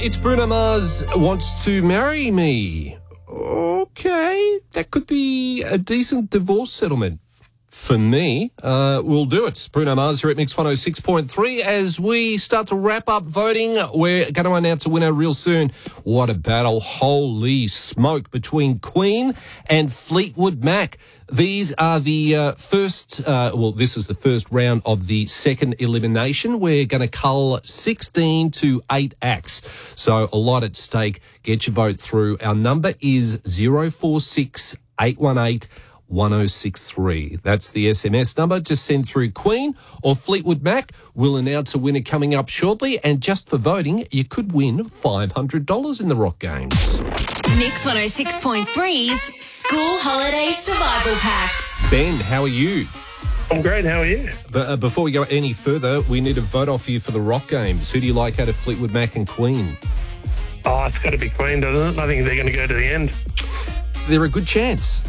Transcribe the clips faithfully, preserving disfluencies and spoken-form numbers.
it's Bruno Mars wants to marry me. Okay, that could be a decent divorce settlement. For me, uh, we'll do it. Bruno Mars here at Mix one oh six point three. As we start to wrap up voting, we're going to announce a winner real soon. What a battle. Holy smoke between Queen and Fleetwood Mac. These are the uh, first, uh, well, this is the first round of the second elimination. We're going to cull sixteen to eight acts. So a lot at stake. Get your vote through. Our number is zero four six eight one eight one oh six three. That's the S M S number. Just send through Queen or Fleetwood Mac. We'll announce a winner coming up shortly. And just for voting, you could win five hundred dollars in the Rock Games. Mix one oh six point three's School Holiday Survival Packs. Ben, how are you? I'm great. How are you? But uh, before we go any further, we need a vote off you for the Rock Games. Who do you like out of Fleetwood Mac and Queen? Oh, it's got to be Queen, doesn't it? I think they're going to go to the end. They're a good chance.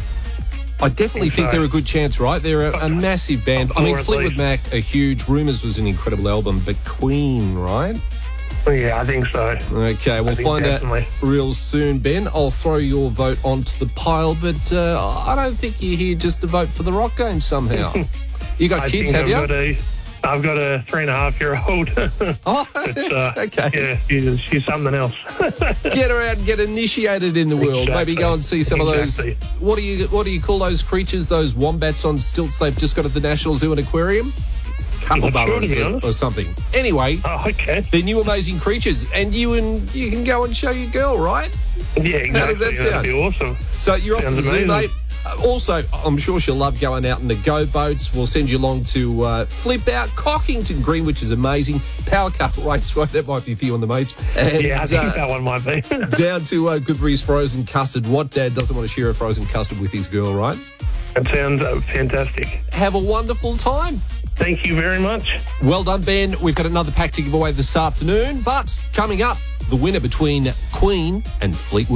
I definitely think, think so. they're a good chance, right? They're a, a massive band. I mean, Or at Fleetwood least. Mac are huge. Rumours was an incredible album, but Queen, right? Yeah, I think so. Okay, we'll think find definitely. out real soon, Ben. I'll throw your vote onto the pile, but uh, I don't think you're here just to vote for the Rock Game somehow. You got I kids, think have I've you? Got a, I've got a three and a half year old. Oh, uh, okay. Yeah, she's, she's something else. Get her out and get initiated in the world. Exactly. Maybe go and see some Exactly. of those. What do you What do you call those creatures? Those wombats on stilts they've just got at the National Zoo and Aquarium. Capybaras Not sure, to be or, honest. or something. Anyway, Oh, okay. they're new amazing creatures, and you and you can go and show your girl, right? Yeah, exactly. How does that sound? That'd be awesome. So you're off to the Sounds zoo, amazing. mate. Uh, also, I'm sure she'll love going out in the go boats. We'll send you along to uh, Flip Out, Cockington Green, which is amazing. Power Cup Raceway, that might be for you and the mates. And, Yeah, I think uh, that one might be. down to uh, Goodberry's frozen custard. What dad doesn't want to share a frozen custard with his girl, right? That sounds uh, fantastic. Have a wonderful time. Thank you very much. Well done, Ben. We've got another pack to give away this afternoon, but coming up, the winner between Queen and Fleetwood